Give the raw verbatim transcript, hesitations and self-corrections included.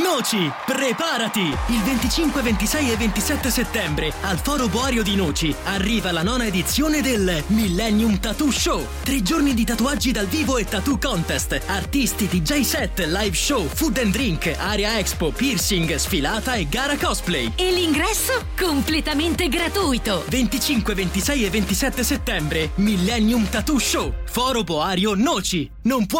Noci, preparati! Il venticinque, ventisei e ventisette settembre al Foro Boario di Noci arriva la nona edizione del Millennium Tattoo Show. Tre giorni di tatuaggi dal vivo e tattoo contest, artisti, D J set, live show, food and drink, area expo, piercing, sfilata e gara cosplay. E l'ingresso completamente gratuito. venticinque, ventisei e ventisette settembre, Millennium Tattoo Show, Foro Boario Noci. Non può